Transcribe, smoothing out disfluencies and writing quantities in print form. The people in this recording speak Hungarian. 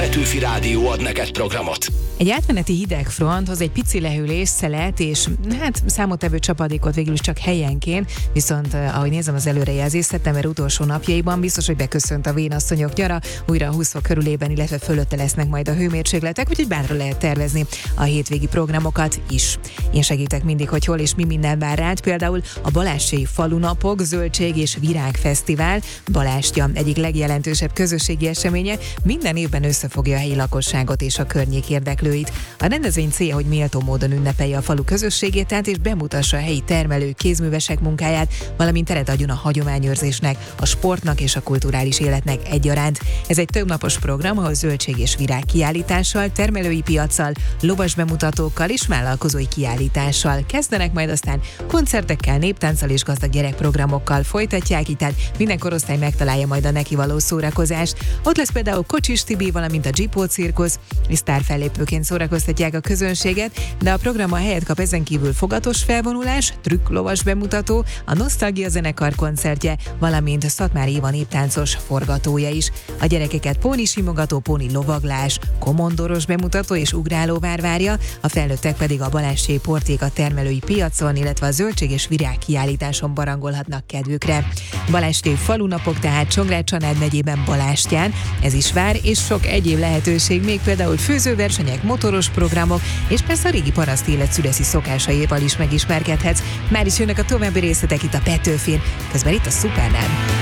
Petőfi Rádió ad neked programot. Egy átmeneti hidegfront hoz egy pici lehűlés, szelet és számottevő csapadékot végül is csak helyenként, viszont ahogy nézem az előrejelzést, szeptember utolsó napjaiban biztos, hogy beköszönt a vénasszonyok nyara, újra 20 fok körülében, illetve fölötte lesznek majd a hőmérsékletek, úgyhogy bárra lehet tervezni a hétvégi programokat is. Én segítek mindig, hogy hol és mi minden vár rád, például a Balázséi Falunapok, Zöldség és Virágfesztivál, Balástya egyik legjelentősebb közösségi eseménye, minden évben összefogja a helyi lakosságot és a környék érdeklőit. A rendezvény célja, hogy méltó módon ünnepelje a falu közösségét, tehát és bemutassa a helyi termelők, kézművesek munkáját, valamint teret adjon a hagyományőrzésnek, a sportnak és a kulturális életnek egyaránt. Ez egy többnapos program, ahol zöldség és virág kiállítással, termelői piaccal, lovas bemutatókkal és vállalkozói kiállítással kezdenek, majd aztán koncertekkel, néptánccal és gazdag gyerekprogramokkal folytatják, így tehát minden korosztály megtalálja majd a neki való szórakozást. Ott lesz például Kocsis Tibi, valamint a Gipó cirkusz, és sztárfellépőként szórakoztatják a közönséget, de a program a helyet kap ezen kívül fogatos felvonulás, trükklovas bemutató, a Nosztalgia zenekar koncertje, valamint Szatmári Éva néptáncos forgatója is. A gyerekeket póni simogató, póni lovaglás, komondoros bemutató és ugrálóvár várja, a felnőttek pedig a Balázséi Porték a termelői piacon, illetve a zöldség és virág kiállításon barangolhatnak kedvükre. Balázséi Falunapok tehát Csongrád-Csanád megyében Balástyán, ez is vár, és sok egyéb lehetőség, még például főzőversenyek, motoros programok, és persze a régi paraszti élet szüleszi szokásaival is megismerkedhetsz. Már is jönnek a további részletek itt a Petőfin, közben itt a Szupernál.